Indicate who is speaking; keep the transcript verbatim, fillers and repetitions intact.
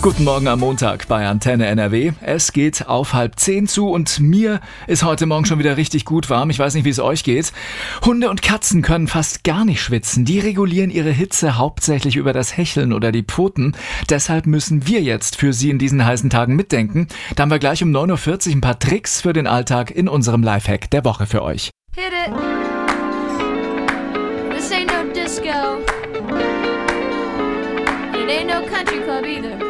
Speaker 1: Guten Morgen am Montag bei Antenne N R W. Es geht auf halb zehn zu und mir ist heute Morgen schon wieder richtig gut warm. Ich weiß nicht, wie es euch geht. Hunde und Katzen können fast gar nicht schwitzen. Die regulieren ihre Hitze hauptsächlich über das Hecheln oder die Pfoten. Deshalb müssen wir jetzt für sie in diesen heißen Tagen mitdenken. Da haben wir gleich um neun Uhr vierzig ein paar Tricks für den Alltag in unserem Lifehack der Woche für euch.
Speaker 2: Hit it. This ain't no disco. It ain't no country club either.